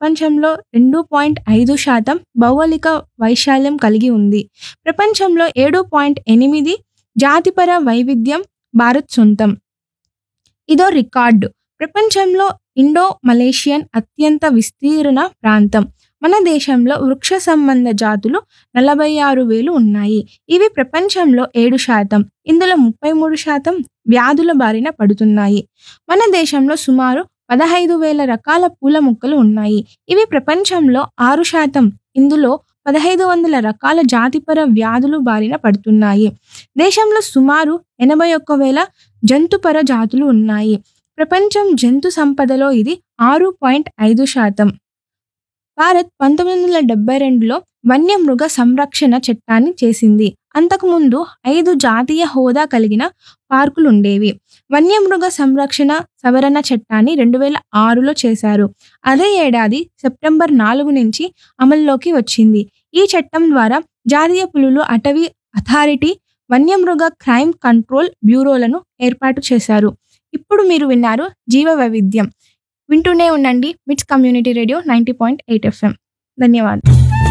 ప్రపంచంలో 2.5% భౌగోళిక వైశాల్యం కలిగి ఉంది. ప్రపంచంలో 7.8 జాతిపర వైవిధ్యం భారత్ సొంతం. ఇదో రికార్డు. ప్రపంచంలో ఇండో మలేషియన్ అత్యంత విస్తీర్ణ ప్రాంతం. మన దేశంలో వృక్ష సంబంధ జాతులు 46,000 ఉన్నాయి. ఇవి ప్రపంచంలో 7%. ఇందులో 33% వ్యాధుల బారిన పడుతున్నాయి. మన దేశంలో సుమారు 15,000 రకాల పూల మొక్కలు ఉన్నాయి. ఇవి ప్రపంచంలో 6%. ఇందులో 1,500 రకాల జాతిపర వ్యాధులు బారిన పడుతున్నాయి. దేశంలో సుమారు 81,000 జంతుపర జాతులు ఉన్నాయి. ప్రపంచం జంతు సంపదలో ఇది 6.5%. భారత్ 1972లో వన్యమృగ సంరక్షణ చట్టాన్ని చేసింది. అంతకుముందు 5 జాతీయ హోదా కలిగిన పార్కులుండేవి. వన్యమృగ సంరక్షణ సవరణ చట్టాన్ని 2006లో చేశారు. అదే ఏడాది సెప్టెంబర్ 4 నుంచి అమల్లోకి వచ్చింది. ఈ చట్టం ద్వారా జాతీయ పులులు అటవీ అథారిటీ, వన్యమృగ క్రైమ్ కంట్రోల్ బ్యూరోలను ఏర్పాటు చేశారు. ఇప్పుడు మీరు విన్నారు జీవ వైవిధ్యం. వింటూనే ఉండండి మిట్స్ కమ్యూనిటీ రేడియో 90.8 FM. ధన్యవాదాలు.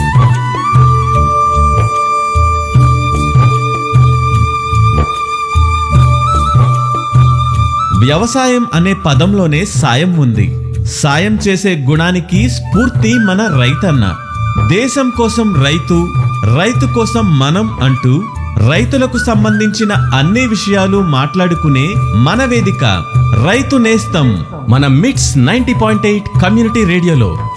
వ్యవసాయం అనే పదంలోనే సాయం ఉంది. సాయం చేసే గుణానికి స్ఫూర్తి మన రైతన్న. దేశం కోసం రైతు, రైతు కోసం మనం అంటూ రైతులకు సంబంధించిన అన్ని విషయాలు మాట్లాడుకునే మన వేదిక రైతు నేస్తం మన మిట్స్ 90.8 కమ్యూనిటీ రేడియోలో.